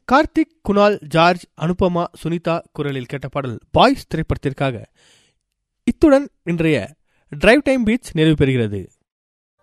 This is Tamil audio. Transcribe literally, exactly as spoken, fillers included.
கார்த்திக், குணால், ஜார்ஜ், அனுபமா, சுனிதா குரலில் கேட்ட பாடல் பாய்ஸ் திரைப்படத்திற்காக. இத்துடன் இன்றைய டிரைவ் டைம் பீட்ஸ் நிறைவு பெறுகிறது.